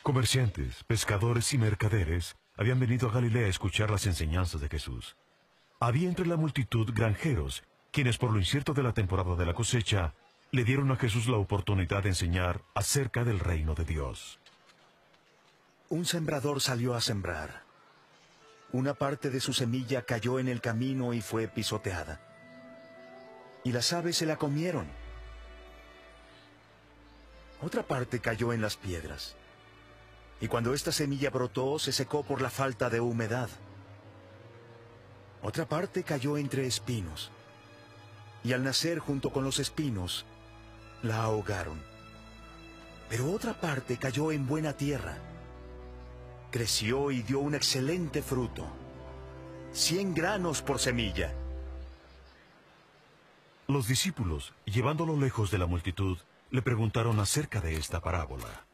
Comerciantes, pescadores y mercaderes habían venido a Galilea a escuchar las enseñanzas de Jesús. Había entre la multitud granjeros, quienes por lo incierto de la temporada de la cosecha, le dieron a Jesús la oportunidad de enseñar acerca del reino de Dios. Un sembrador salió a sembrar. Una parte de su semilla cayó en el camino y fue pisoteada. Y las aves se la comieron. Otra parte cayó en las piedras. Y cuando esta semilla brotó, se secó por la falta de humedad. Otra parte cayó entre espinos. Y al nacer junto con los espinos, la ahogaron. Pero otra parte cayó en buena tierra. Creció y dio un excelente fruto. 100 granos por semilla. Los discípulos, llevándolo lejos de la multitud, le preguntaron acerca de esta parábola.